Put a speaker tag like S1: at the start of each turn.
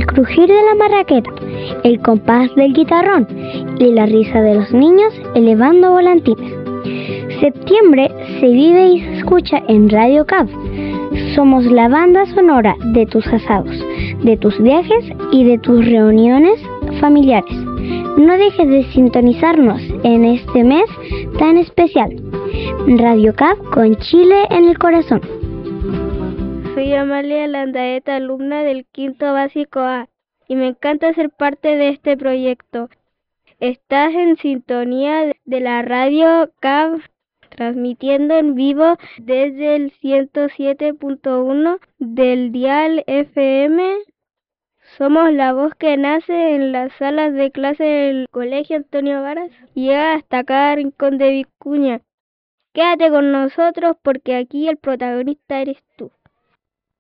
S1: el crujir de la marraqueta, el compás del guitarrón y la risa de los niños elevando volantines. Septiembre se vive y se escucha en Radio CAV. Somos la banda sonora de tus asados, de tus viajes y de tus reuniones familiares. No dejes de sintonizarnos en este mes tan especial. Radio CAV con Chile en el corazón.
S2: Soy Amalia Landaeta, alumna del quinto básico A, y me encanta ser parte de este proyecto. Estás en sintonía de la Radio CAV, transmitiendo en vivo desde el 107.1 del dial FM. Somos la voz que nace en las salas de clase del Colegio Antonio Varas y llega hasta cada rincón de Vicuña. Quédate con nosotros porque aquí el protagonista eres tú.